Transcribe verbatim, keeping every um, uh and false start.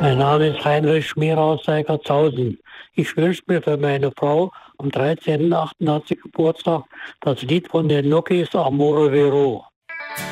Mein Name ist Heinrich Schmier aus Seigertshausen. Ich wünsche mir für meine Frau am dreizehnten achten hat sie Geburtstag das Lied von den Lokis Amore Vero.